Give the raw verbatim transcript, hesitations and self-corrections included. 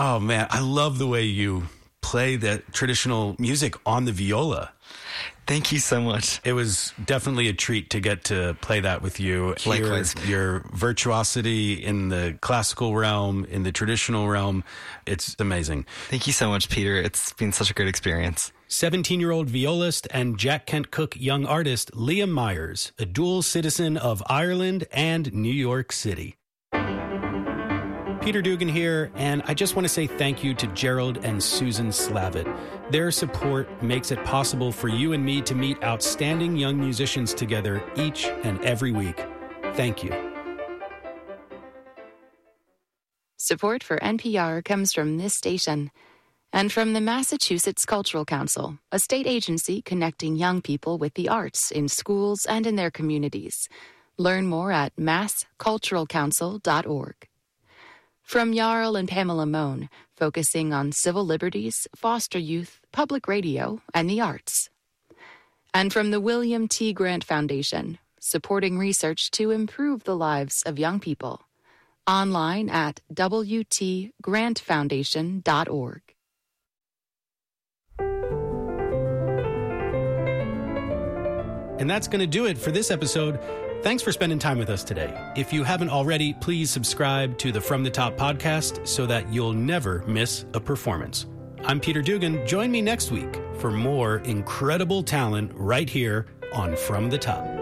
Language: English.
Oh, man, I love the way you play the traditional music on the viola. Thank you so much. It was definitely a treat to get to play that with you. Likewise. Hear your virtuosity in the classical realm, in the traditional realm. It's amazing. Thank you so much, Peter. It's been such a great experience. seventeen-year-old violist and Jack Kent Cooke young artist Liam Myers, a dual citizen of Ireland and New York City. Peter Dugan here, and I just want to say thank you to Gerald and Susan Slavitt. Their support makes it possible for you and me to meet outstanding young musicians together each and every week. Thank you. Support for N P R comes from this station and from the Massachusetts Cultural Council, a state agency connecting young people with the arts in schools and in their communities. Learn more at mass cultural council dot org. From Jarl and Pamela Mohn, focusing on civil liberties, foster youth, public radio, and the arts. And from the William T. Grant Foundation, supporting research to improve the lives of young people. Online at w t grant foundation dot org. And that's going to do it for this episode. Thanks for spending time with us today. If you haven't already, please subscribe to the From the Top podcast so that you'll never miss a performance. I'm Peter Dugan. Join me next week for more incredible talent right here on From the Top.